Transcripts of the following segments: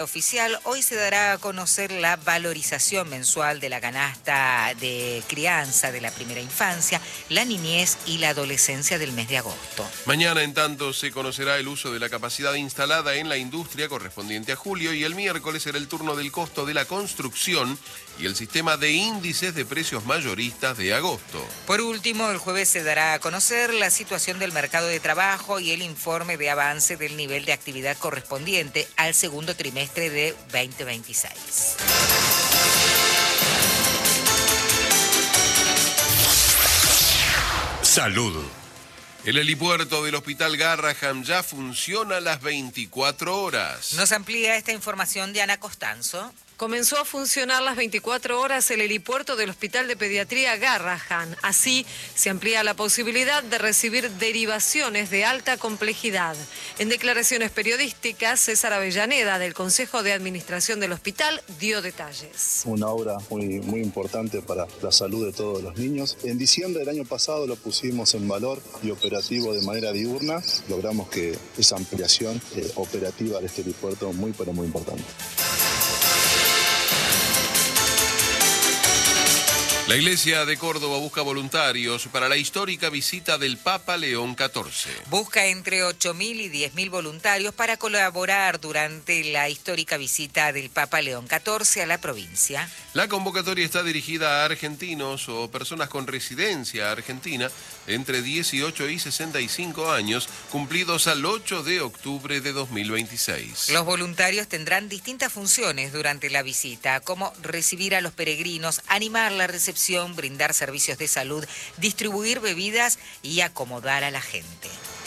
Oficial, hoy se dará a conocer la valorización mensual de la canasta de crianza de la primera infancia, la niñez y la adolescencia del mes de agosto. Mañana, en tanto, se conocerá el uso de la capacidad instalada en la industria correspondiente a julio, y el miércoles será el turno del costo de la construcción y el sistema de índices de precios mayoristas de agosto. Por último, el jueves se dará a conocer la situación del mercado de trabajo y el informe de avance del nivel de actividad correspondiente al segundo trimestre de 2026. Salud. El helipuerto del Hospital Garrahan ya funciona a las 24 horas. Nos amplía esta información Diana Costanzo. Comenzó a funcionar las 24 horas el helipuerto del Hospital de Pediatría Garrahan. Así se amplía la posibilidad de recibir derivaciones de alta complejidad. En declaraciones periodísticas, César Avellaneda, del Consejo de Administración del hospital, dio detalles. Una obra muy importante para la salud de todos los niños. En diciembre del año pasado lo pusimos en valor y operativo de manera diurna. Logramos que esa ampliación operativa de este helipuerto pero muy importante. La Iglesia de Córdoba busca voluntarios para la histórica visita del Papa León XIV. Busca entre 8.000 y 10.000 voluntarios para colaborar durante la histórica visita del Papa León XIV a la provincia. La convocatoria está dirigida a argentinos o personas con residencia argentina entre 18 y 65 años, cumplidos al 8 de octubre de 2026. Los voluntarios tendrán distintas funciones durante la visita, como recibir a los peregrinos, animar la recepción, brindar servicios de salud, distribuir bebidas y acomodar a la gente.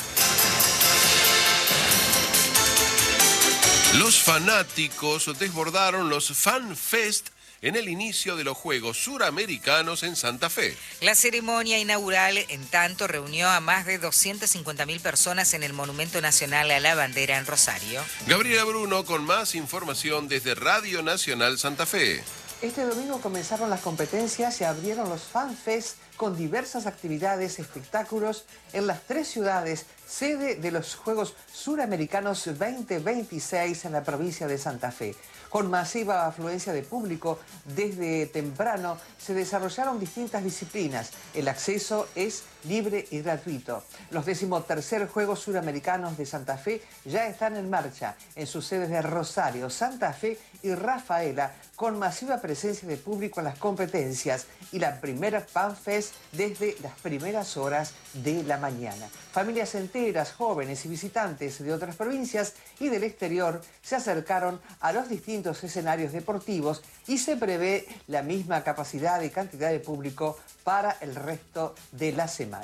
Los fanáticos desbordaron los Fan Fest en el inicio de los Juegos Suramericanos en Santa Fe. La ceremonia inaugural, en tanto, reunió a más de 250.000 personas en el Monumento Nacional a la Bandera en Rosario. Gabriela Bruno con más información desde Radio Nacional Santa Fe. Este domingo comenzaron las competencias y abrieron los Fan Fest con diversas actividades, espectáculos en las 3 ciudades, sede de los Juegos Suramericanos 2026 en la provincia de Santa Fe. Con masiva afluencia de público, desde temprano se desarrollaron distintas disciplinas. El acceso es libre y gratuito. Los 13º Juegos Suramericanos de Santa Fe ya están en marcha en sus sedes de Rosario, Santa Fe y Rafaela, con masiva presencia de público en las competencias y la primera Fan Fest desde las primeras horas de la mañana. Familias enteras, jóvenes y visitantes de otras provincias y del exterior se acercaron a los distintos escenarios deportivos y se prevé la misma capacidad y cantidad de público para el resto de la semana.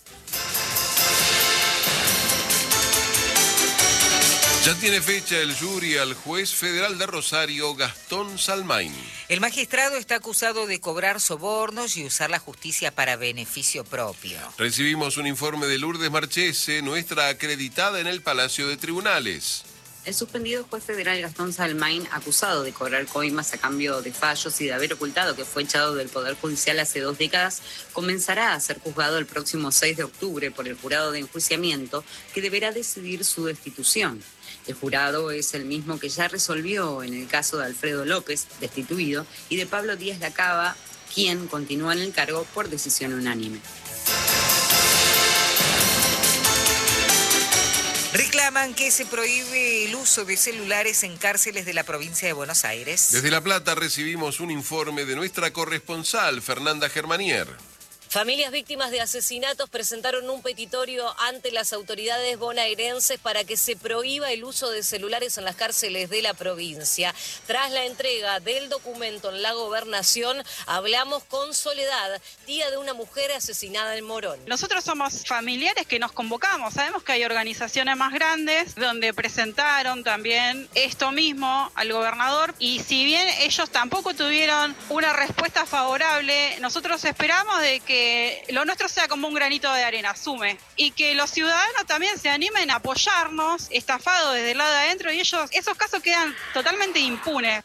Ya tiene fecha el jury al juez federal de Rosario, Gastón Salmain. El magistrado está acusado de cobrar sobornos y usar la justicia para beneficio propio. Recibimos un informe de Lourdes Marchese, nuestra acreditada en el Palacio de Tribunales. El suspendido juez federal Gastón Salmain, acusado de cobrar coimas a cambio de fallos y de haber ocultado que fue echado del Poder Judicial hace 2 décadas, comenzará a ser juzgado el próximo 6 de octubre por el jurado de enjuiciamiento, que deberá decidir su destitución. El jurado es el mismo que ya resolvió en el caso de Alfredo López, destituido, y de Pablo Díaz Lacaba, quien continúa en el cargo por decisión unánime. Reclaman que se prohíbe el uso de celulares en cárceles de la provincia de Buenos Aires. Desde La Plata recibimos un informe de nuestra corresponsal, Fernanda Germanier. Familias víctimas de asesinatos presentaron un petitorio ante las autoridades bonaerenses para que se prohíba el uso de celulares en las cárceles de la provincia. Tras la entrega del documento en la gobernación, hablamos con Soledad, tía de una mujer asesinada en Morón. Nosotros somos familiares que nos convocamos. Sabemos que hay organizaciones más grandes donde presentaron también esto mismo al gobernador, y si bien ellos tampoco tuvieron una respuesta favorable, nosotros esperamos de que lo nuestro sea como un granito de arena, sume, y que los ciudadanos también se animen a apoyarnos, estafados desde el lado de adentro, y esos casos quedan totalmente impunes.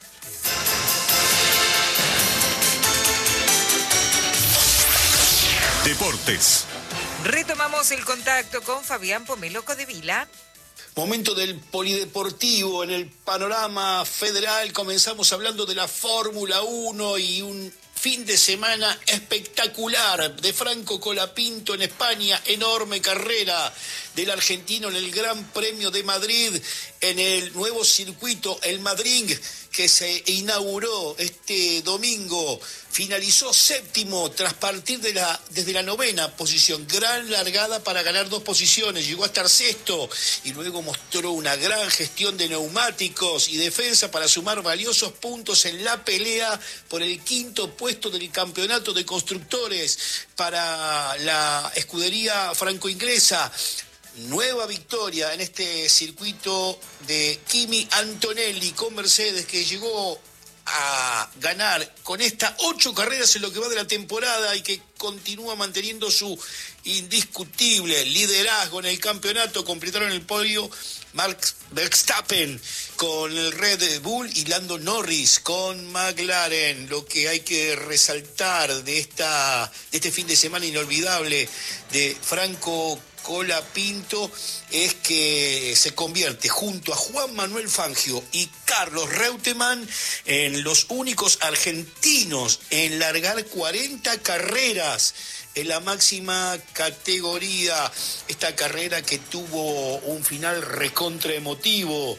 Deportes. Retomamos el contacto con Fabián Pomelo Codevila. Momento del polideportivo en el panorama federal. Comenzamos hablando de la Fórmula 1 y un fin de semana espectacular de Franco Colapinto en España. Enorme carrera del argentino en el Gran Premio de Madrid, en el nuevo circuito, el Madrid, que se inauguró este domingo. Finalizó séptimo tras partir desde la 9ª posición. Gran largada para ganar 2 posiciones. Llegó a estar sexto y luego mostró una gran gestión de neumáticos y defensa para sumar valiosos puntos en la pelea por el 5º puesto del campeonato de constructores para la escudería franco-inglesa. Nueva victoria en este circuito de Kimi Antonelli con Mercedes, que llegó a ganar con estas 8 carreras en lo que va de la temporada y que continúa manteniendo su indiscutible liderazgo en el campeonato. Completaron el podio Max Verstappen con el Red Bull y Lando Norris con McLaren. Lo que hay que resaltar de este fin de semana inolvidable de Franco Colapinto es que se convierte junto a Juan Manuel Fangio y Carlos Reutemann en los únicos argentinos en largar 40 carreras en la máxima categoría. Esta carrera que tuvo un final recontra emotivo,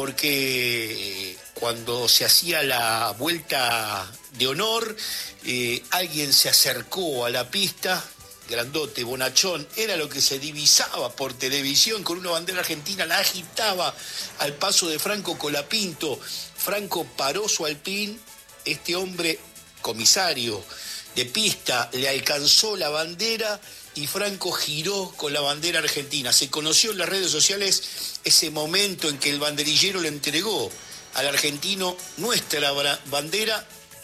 porque cuando se hacía la vuelta de honor, alguien se acercó a la pista, grandote, bonachón, era lo que se divisaba por televisión, con una bandera argentina, la agitaba al paso de Franco Colapinto. Franco paró su Alpine, este hombre comisario de pista le alcanzó la bandera y Franco giró con la bandera argentina. Se conoció en las redes sociales ese momento en que el banderillero le entregó al argentino nuestra bandera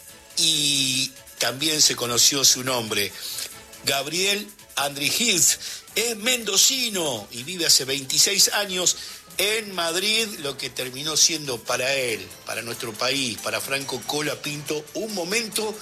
y también se conoció su nombre. Gabriel Andri Hills es mendocino y vive hace 26 años en Madrid, lo que terminó siendo para él, para nuestro país, para Franco Colapinto, un momento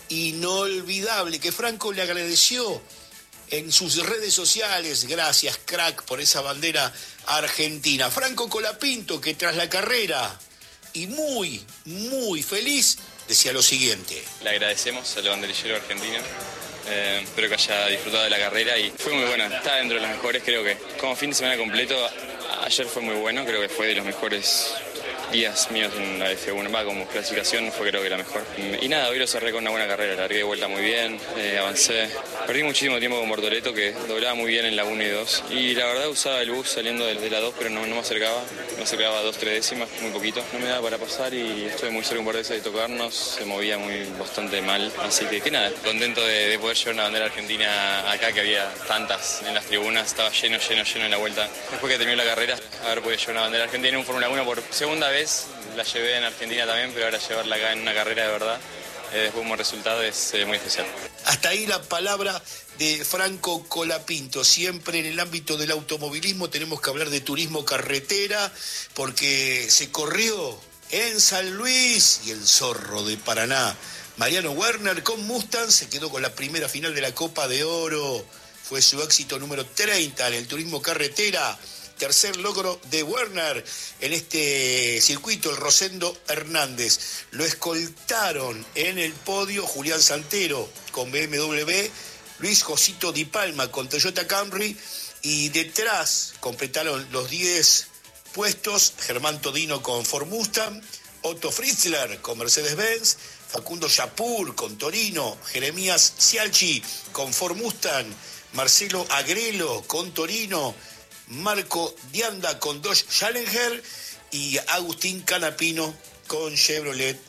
inolvidable que Franco le agradeció en sus redes sociales. Gracias, crack, por esa bandera argentina. Franco Colapinto, que tras la carrera y muy, muy feliz, decía lo siguiente: le agradecemos al banderillero argentino. Espero que haya disfrutado de la carrera y fue muy buena, está dentro de las mejores. Creo que como fin de semana completo, ayer fue muy bueno, creo que fue de los mejores días míos en la F1, como clasificación fue creo que la mejor. Y nada, hoy lo cerré con una buena carrera, largué de vuelta muy bien, avancé. Perdí muchísimo tiempo con Bortoleto, que doblaba muy bien en la 1 y 2. Y la verdad usaba el bus saliendo de la 2, pero no me acercaba. Me acercaba 2-3 décimas, muy poquito. No me daba para pasar y estuve muy cerca un par de veces de tocarnos, se movía bastante mal. Así que nada, contento de poder llevar una bandera argentina acá, que había tantas en las tribunas, estaba lleno en la vuelta. Después que terminó la carrera, haber podido llevar una bandera argentina en un Fórmula 1 por segunda vez. La llevé en Argentina también, pero ahora llevarla acá en una carrera de verdad, después como resultado, es muy especial. Hasta ahí la palabra de Franco Colapinto. Siempre en el ámbito del automovilismo tenemos que hablar de turismo carretera, porque se corrió en San Luis y el Zorro de Paraná. Mariano Werner con Mustang se quedó con la primera final de la Copa de Oro. Fue su éxito número 30 en el turismo carretera. Tercer logro de Werner en este circuito, el Rosendo Hernández. Lo escoltaron en el podio Julián Santero con BMW, Luis Josito Di Palma con Toyota Camry y detrás completaron los 10 puestos Germán Todino con Ford Mustang, Otto Fritzler con Mercedes-Benz, Facundo Chapur con Torino, Jeremías Cialchi con Ford Mustang, Marcelo Agrelo con Torino, Marco Dianda con Dodge Challenger y Agustín Canapino con Chevrolet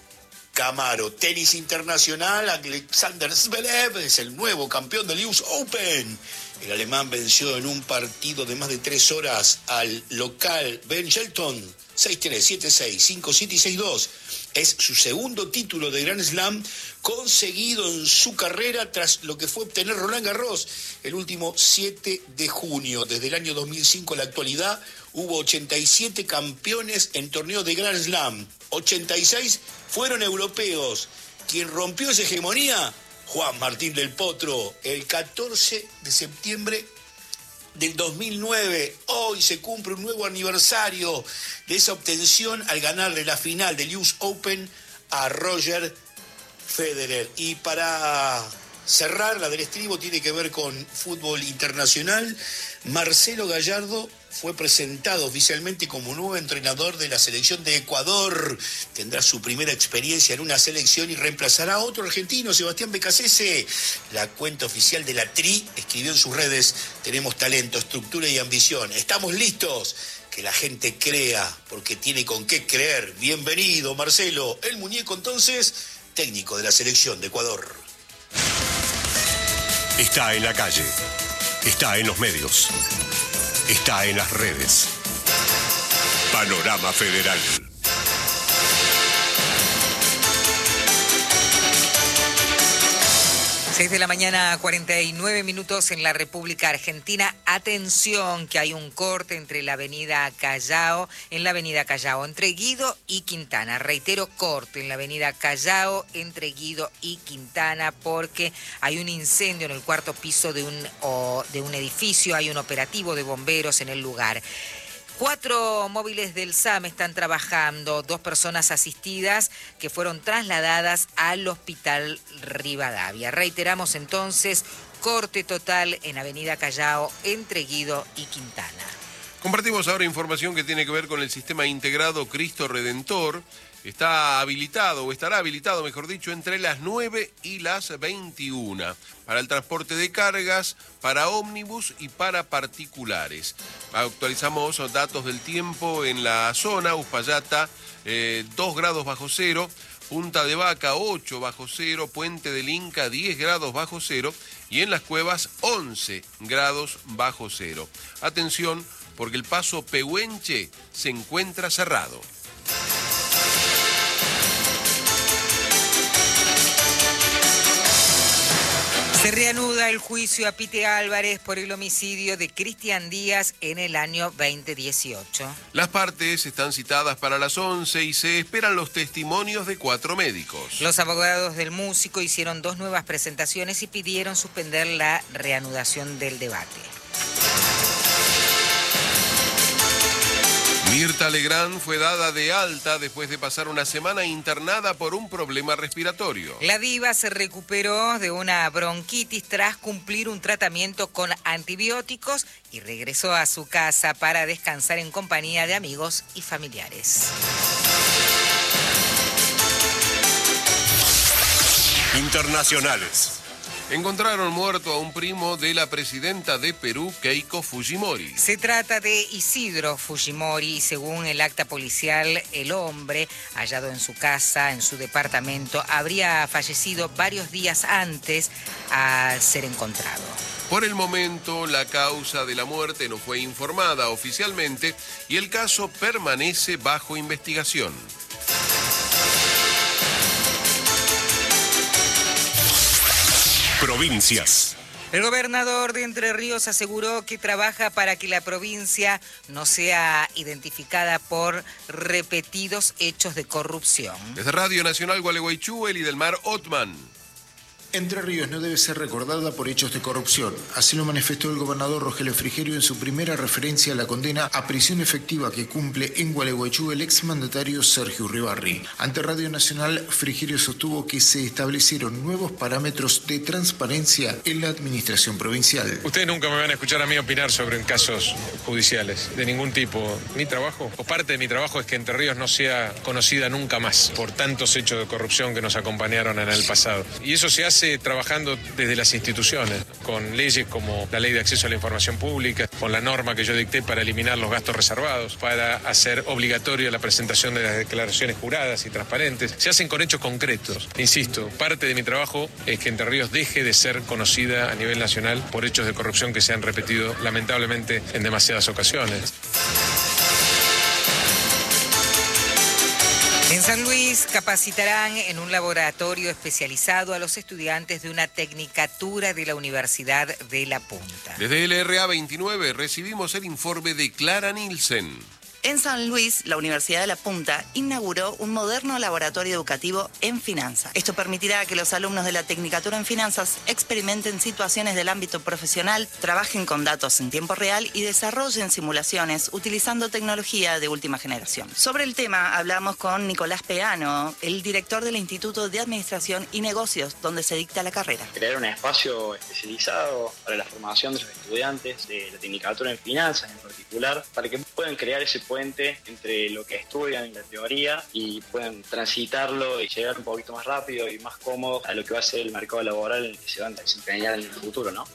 Camaro. Tenis internacional, Alexander Zverev es el nuevo campeón del US Open. El alemán venció en un partido de más de 3 horas al local Ben Shelton, 6-3, 7-6, 5-7 y 6-2. Es su segundo título de Grand Slam conseguido en su carrera tras lo que fue obtener Roland Garros el último 7 de junio. Desde el año 2005 a la actualidad hubo 87 campeones en torneos de Grand Slam. 86 fueron europeos. Quien rompió esa hegemonía, Juan Martín del Potro, el 14 de septiembre del 2009. Hoy se cumple un nuevo aniversario de esa obtención al ganarle la final del US Open a Roger Federer. Y para cerrar, la del estribo tiene que ver con fútbol internacional. Marcelo Gallardo fue presentado oficialmente como nuevo entrenador de la selección de Ecuador. Tendrá su primera experiencia en una selección y reemplazará a otro argentino, Sebastián Becasese. La cuenta oficial de la TRI escribió en sus redes: tenemos talento, estructura y ambición. Estamos listos. Que la gente crea, porque tiene con qué creer. Bienvenido, Marcelo. El muñeco, entonces, técnico de la selección de Ecuador. Está en la calle. Está en los medios. Está en las redes. Panorama Federal. 6 de la mañana, 49 minutos en la República Argentina. Atención, que hay un corte entre la avenida Callao, entre Guido y Quintana. Reitero, corte en la avenida Callao, entre Guido y Quintana, porque hay un incendio en el cuarto piso de un edificio. Hay un operativo de bomberos en el lugar. 4 móviles del SAM están trabajando, 2 personas asistidas que fueron trasladadas al Hospital Rivadavia. Reiteramos entonces, corte total en Avenida Callao entre Guido y Quintana. Compartimos ahora información que tiene que ver con el sistema integrado Cristo Redentor. Está habilitado, o estará habilitado, mejor dicho, entre las 9 y las 21 para el transporte de cargas, para ómnibus y para particulares. Actualizamos datos del tiempo en la zona. Uspallata, 2 grados bajo cero, Punta de Vaca, 8 bajo cero, Puente del Inca, 10 grados bajo cero y en las Cuevas, 11 grados bajo cero. Atención, porque el paso Pehuenche se encuentra cerrado. Se reanuda el juicio a Pite Álvarez por el homicidio de Cristian Díaz en el año 2018. Las partes están citadas para las 11 y se esperan los testimonios de 4 médicos. Los abogados del músico hicieron 2 nuevas presentaciones y pidieron suspender la reanudación del debate. Mirta Legrand fue dada de alta después de pasar una semana internada por un problema respiratorio. La diva se recuperó de una bronquitis tras cumplir un tratamiento con antibióticos y regresó a su casa para descansar en compañía de amigos y familiares. Internacionales. Encontraron muerto a un primo de la presidenta de Perú, Keiko Fujimori. Se trata de Isidro Fujimori y según el acta policial, el hombre, hallado en su casa, en su departamento, habría fallecido varios días antes a ser encontrado. Por el momento, la causa de la muerte no fue informada oficialmente y el caso permanece bajo investigación. Provincias. El gobernador de Entre Ríos aseguró que trabaja para que la provincia no sea identificada por repetidos hechos de corrupción. Desde Radio Nacional Gualeguaychú, Elidelmar Otman. Entre Ríos no debe ser recordada por hechos de corrupción. Así lo manifestó el gobernador Rogelio Frigerio en su primera referencia a la condena a prisión efectiva que cumple en Gualeguaychú el exmandatario Sergio Uribarri. Ante Radio Nacional, Frigerio sostuvo que se establecieron nuevos parámetros de transparencia en la administración provincial. Ustedes nunca me van a escuchar a mí opinar sobre casos judiciales de ningún tipo. Mi trabajo, o parte de mi trabajo, es que Entre Ríos no sea conocida nunca más por tantos hechos de corrupción que nos acompañaron en el pasado. Y eso se hace trabajando desde las instituciones, con leyes como la Ley de Acceso a la Información Pública, con la norma que yo dicté para eliminar los gastos reservados, para hacer obligatoria la presentación de las declaraciones juradas y transparentes. Se hacen con hechos concretos. Insisto, parte de mi trabajo es que Entre Ríos deje de ser conocida a nivel nacional por hechos de corrupción que se han repetido lamentablemente en demasiadas ocasiones. En San Luis capacitarán en un laboratorio especializado a los estudiantes de una tecnicatura de la Universidad de La Punta. Desde el RA 29 recibimos el informe de Clara Nielsen. En San Luis, la Universidad de La Punta inauguró un moderno laboratorio educativo en finanzas. Esto permitirá que los alumnos de la Tecnicatura en Finanzas experimenten situaciones del ámbito profesional, trabajen con datos en tiempo real y desarrollen simulaciones utilizando tecnología de última generación. Sobre el tema hablamos con Nicolás Peano, el director del Instituto de Administración y Negocios, donde se dicta la carrera. Crear un espacio especializado para la formación de los estudiantes de la Tecnicatura en Finanzas en particular, para que puedan crear ese puente entre lo que estudian en la teoría y puedan transitarlo y llegar un poquito más rápido y más cómodo a lo que va a ser el mercado laboral en el que se van a desempeñar en el futuro, ¿no?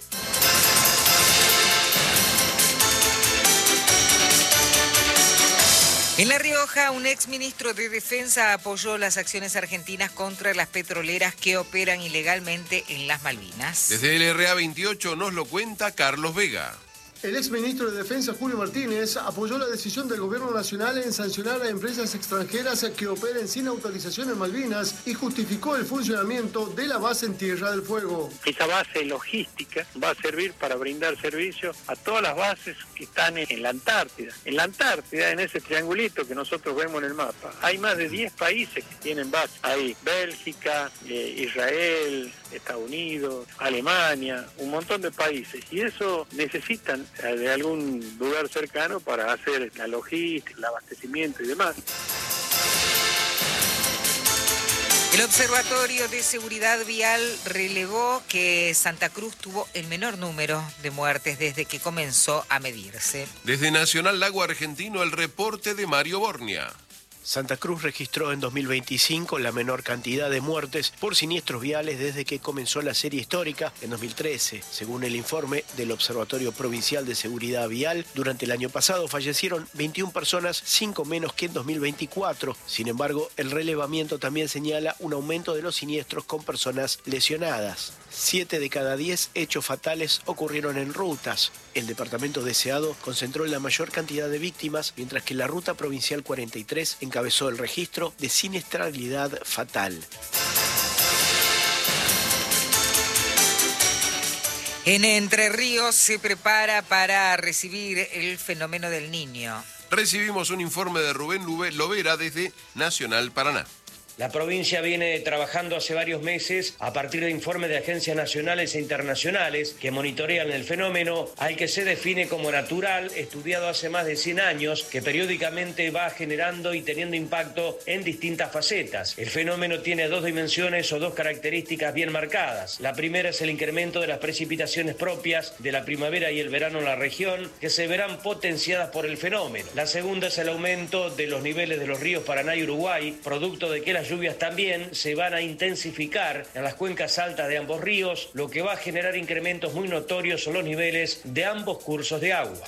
En La Rioja, un exministro de Defensa apoyó las acciones argentinas contra las petroleras que operan ilegalmente en las Malvinas. Desde el LRA 28 nos lo cuenta Carlos Vega. El exministro de Defensa, Julio Martínez, apoyó la decisión del Gobierno Nacional en sancionar a empresas extranjeras que operen sin autorización en Malvinas y justificó el funcionamiento de la base en Tierra del Fuego. Esa base logística va a servir para brindar servicio a todas las bases que están en la Antártida. En la Antártida, en ese triangulito que nosotros vemos en el mapa, hay más de 10 países que tienen base. Hay Bélgica, Israel, Estados Unidos, Alemania, un montón de países. Y eso necesitan de algún lugar cercano para hacer la logística, el abastecimiento y demás. El Observatorio de Seguridad Vial relevó que Santa Cruz tuvo el menor número de muertes desde que comenzó a medirse. Desde Nacional Lago Argentino, el reporte de Mario Bornia. Santa Cruz registró en 2025 la menor cantidad de muertes por siniestros viales desde que comenzó la serie histórica en 2013. Según el informe del Observatorio Provincial de Seguridad Vial, durante el año pasado fallecieron 21 personas, 5 menos que en 2024. Sin embargo, el relevamiento también señala un aumento de los siniestros con personas lesionadas. 7 de cada 10 hechos fatales ocurrieron en rutas. El departamento deseado concentró la mayor cantidad de víctimas, mientras que la ruta provincial 43 encabezó el registro de siniestralidad fatal. En Entre Ríos se prepara para recibir el fenómeno del Niño. Recibimos un informe de Rubén Lovera desde Nacional Paraná. La provincia viene trabajando hace varios meses a partir de informes de agencias nacionales e internacionales que monitorean el fenómeno, al que se define como natural, estudiado hace más de 100 años, que periódicamente va generando y teniendo impacto en distintas facetas. El fenómeno tiene dos dimensiones o dos características bien marcadas. La primera es el incremento de las precipitaciones propias de la primavera y el verano en la región, que se verán potenciadas por el fenómeno. La segunda es el aumento de los niveles de los ríos Paraná y Uruguay, producto de que las lluvias también se van a intensificar en las cuencas altas de ambos ríos, lo que va a generar incrementos muy notorios en los niveles de ambos cursos de agua.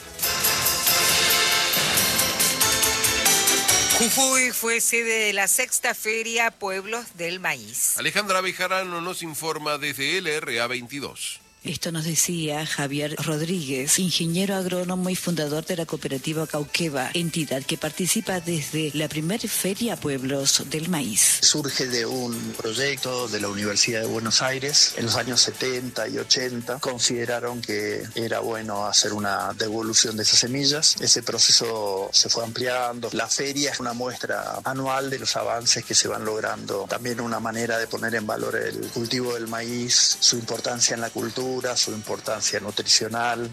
Jujuy fue sede de la sexta feria Pueblos del Maíz. Alejandra Bejarano nos informa desde LRA 22. Esto nos decía Javier Rodríguez, ingeniero agrónomo y fundador de la cooperativa Cauqueva, entidad que participa desde la primera Feria Pueblos del Maíz. Surge de un proyecto de la Universidad de Buenos Aires. En los años 70 y 80 consideraron que era bueno hacer una devolución de esas semillas. Ese proceso se fue ampliando. La feria es una muestra anual de los avances que se van logrando. También una manera de poner en valor el cultivo del maíz, su importancia en la cultura, su importancia nutricional.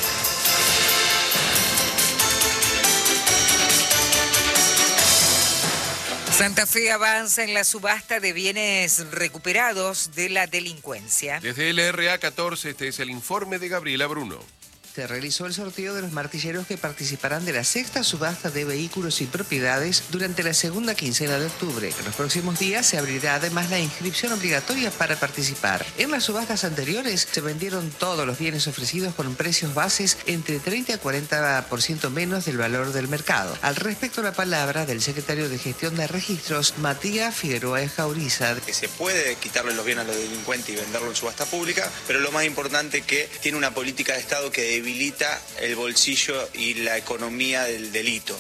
Santa Fe avanza en la subasta de bienes recuperados de la delincuencia. Desde LRA 14, este es el informe de Gabriela Bruno. Se realizó el sorteo de los martilleros que participarán de la sexta subasta de vehículos y propiedades durante la segunda quincena de octubre. En los próximos días se abrirá además la inscripción obligatoria para participar. En las subastas anteriores se vendieron todos los bienes ofrecidos con precios bases entre 30 y 40% menos del valor del mercado. Al respecto, la palabra del secretario de Gestión de Registros, Matías Figueroa Escauriza. Se puede quitarle los bienes a los delincuentes y venderlo en subasta pública, pero lo más importante es que tiene una política de Estado que debilita el bolsillo y la economía del delito.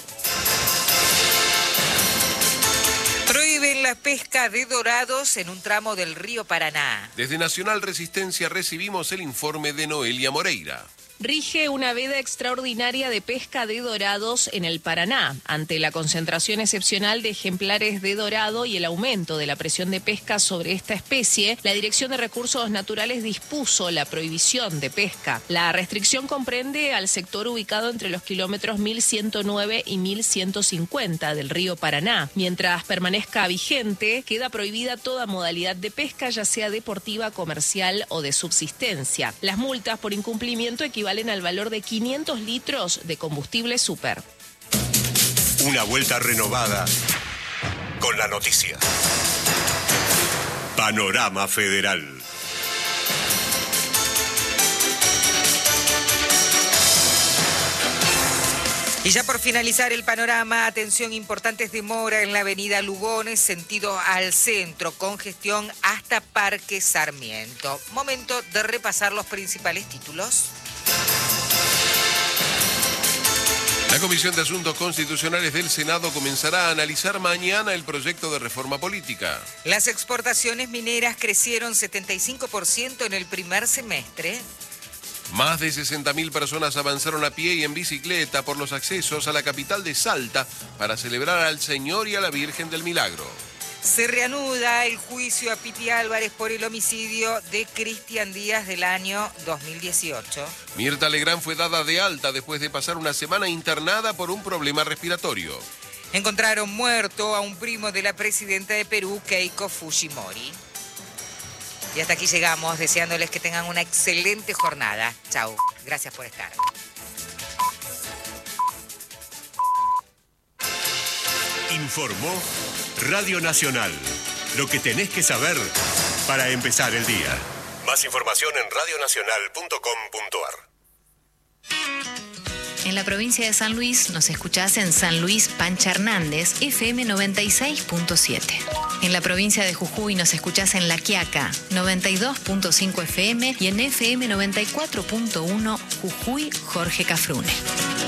Prohíben la pesca de dorados en un tramo del río Paraná. Desde Nacional Resistencia recibimos el informe de Noelia Moreira. Rige una veda extraordinaria de pesca de dorados en el Paraná. Ante la concentración excepcional de ejemplares de dorado y el aumento de la presión de pesca sobre esta especie, la Dirección de Recursos Naturales dispuso la prohibición de pesca. La restricción comprende al sector ubicado entre los kilómetros 1109 y 1150 del río Paraná. Mientras permanezca vigente, queda prohibida toda modalidad de pesca, ya sea deportiva, comercial o de subsistencia. Las multas por incumplimiento equivalen al valor de 500 litros de combustible súper. Una vuelta renovada con la noticia. Panorama Federal. Y ya por finalizar el panorama, atención, importantes demora en la avenida Lugones, sentido al centro, congestión hasta Parque Sarmiento. Momento de repasar los principales títulos. La Comisión de Asuntos Constitucionales del Senado comenzará a analizar mañana el proyecto de reforma política. Las exportaciones mineras crecieron 75% en el primer semestre. Más de 60.000 personas avanzaron a pie y en bicicleta por los accesos a la capital de Salta para celebrar al Señor y a la Virgen del Milagro. Se reanuda el juicio a Piti Álvarez por el homicidio de Cristian Díaz del año 2018. Mirta Legrand fue dada de alta después de pasar una semana internada por un problema respiratorio. Encontraron muerto a un primo de la presidenta de Perú, Keiko Fujimori. Y hasta aquí llegamos, deseándoles que tengan una excelente jornada. Chau, gracias por estar. Informó Radio Nacional. Lo que tenés que saber para empezar el día. Más información en radionacional.com.ar. En la provincia de San Luis nos escuchás en San Luis Pancha Hernández, FM 96.7. En la provincia de Jujuy nos escuchás en La Quiaca, 92.5 FM y en FM 94.1 Jujuy Jorge Cafrune.